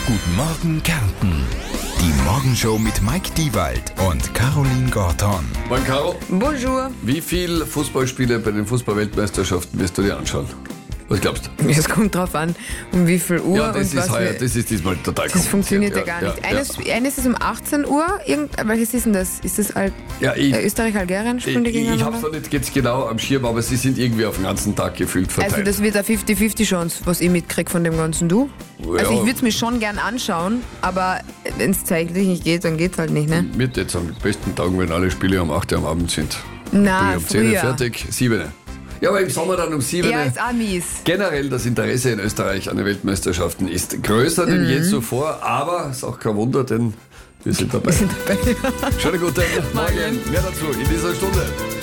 Guten Morgen Kärnten. Die Morgenshow mit Mike Diewald und Caroline Gorton. Moin Caro, Bonjour. wie viele Fußballspiele bei den Fußball-Weltmeisterschaften wirst du dir anschauen? Was glaubst du? Es kommt drauf an, um wie viel Uhr Ja, das und ist was heuer, wir... das ist diesmal total Das funktioniert ja gar nicht. Ja. Eines ist um 18 Uhr. Welches ist denn das? Ist das Österreich-Algerien? Spielen die Ich habe gegeneinander? es noch nicht jetzt genau am Schirm, aber sie sind irgendwie auf den ganzen Tag gefühlt verteilt. Also das wird eine 50-50 Chance, was ich mitkriege von dem ganzen Du. Ja. Also ich würde es mir schon gern anschauen, aber wenn es zeitlich nicht geht, dann geht es halt nicht, ne? Mit jetzt am besten Tagen, wenn alle Spiele um 8 Uhr am Abend sind. Na, Bin ich um 10 Uhr früher. fertig, 7 Uhr. Ja, aber im Sommer dann um 7 Uhr. Ja, ist auch mies. Generell das Interesse in Österreich an den Weltmeisterschaften ist größer denn je zuvor, aber ist auch kein Wunder, denn wir sind dabei. Wir sind dabei. Schönen guten Morgen. Mehr dazu in dieser Stunde.